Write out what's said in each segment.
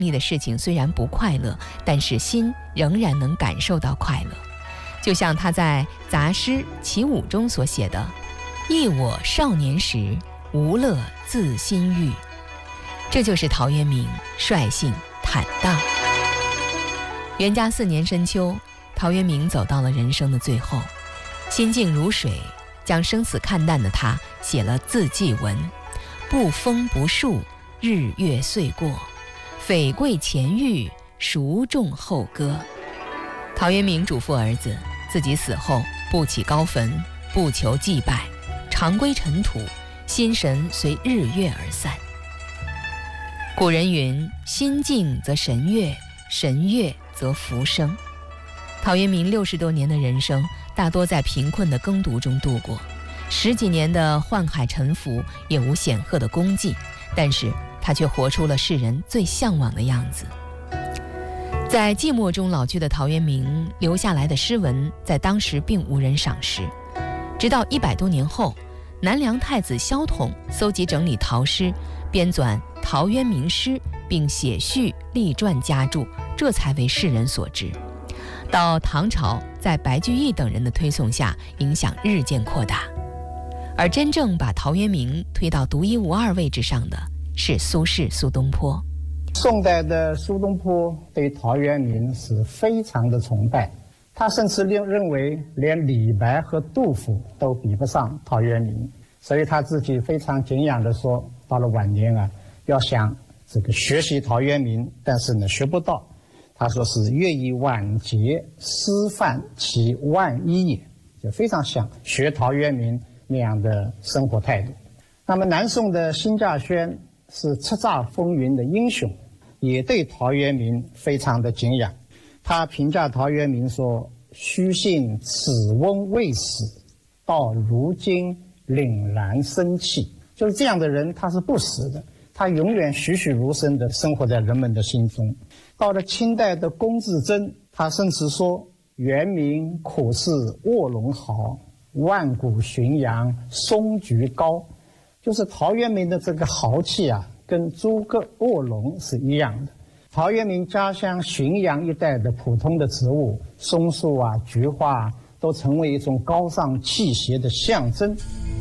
历的事情虽然不快乐，但是心仍然能感受到快乐。就像他在杂诗《其五》中所写的：忆我少年时，无乐自心郁。这就是陶渊明率性坦荡。元嘉4年深秋，陶渊明走到了人生的最后，心静如水，将生死看淡的他写了字迹文：不风不树，日月岁过，匪贵前遇，孰重后歌。陶渊明嘱咐儿子，自己死后不起高坟，不求祭拜，常归尘土，心神随日月而散。古人云：心静则神悦，神悦则福生。陶渊明60多年的人生，大多在贫困的耕读中度过，10几年的宦海沉浮，也无显赫的功绩，但是他却活出了世人最向往的样子。在寂寞中老去的陶渊明留下来的诗文，在当时并无人赏识，直到100多年后，南梁太子萧统搜集整理陶诗，编纂《陶渊明诗》，并写序立传加注，这才为世人所知。到唐朝，在白居易等人的推送下，影响日渐扩大。而真正把陶渊明推到独一无二位置上的是苏轼苏东坡。 宋代的苏东坡对陶渊明是非常的崇拜，他甚至认为连李白和杜甫都比不上陶渊明，所以他自己非常敬仰地说，到了晚年要想这个学习陶渊明，但是呢学不到。他说是乐以晚节，师范其万一也，就非常想学陶渊明那样的生活态度。那么南宋的辛稼轩是叱咤风云的英雄，也对陶渊明非常的敬仰。他评价陶渊明说：虚信此翁未死，到如今凛然生气。就是这样的人，他是不死的，他永远栩栩如生地生活在人们的心中。到了清代的龚自珍，他甚至说：原名苦是卧龙豪，万古浔阳松菊高。就是陶渊明的这个豪气跟诸葛卧龙是一样的。陶渊明家乡浔阳一带的普通的植物，松树菊花都成为一种高尚气节的象征。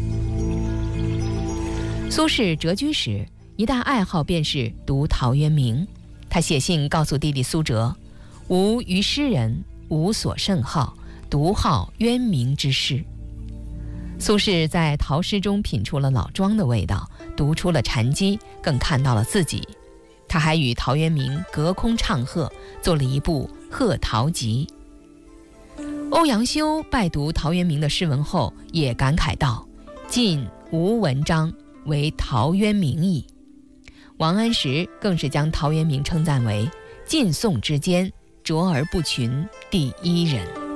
苏轼谪居时，一大爱好便是读陶渊明。他写信告诉弟弟苏辙：吾于诗人无所甚好，独好渊明之诗。苏轼在陶诗中品出了老庄的味道，读出了禅机，更看到了自己。他还与陶渊明隔空唱和，做了一部《贺陶集》。欧阳修拜读陶渊明的诗文后，也感慨道：晋无文章，为陶渊明矣。王安石更是将陶渊明称赞为晋宋之间卓而不群第一人。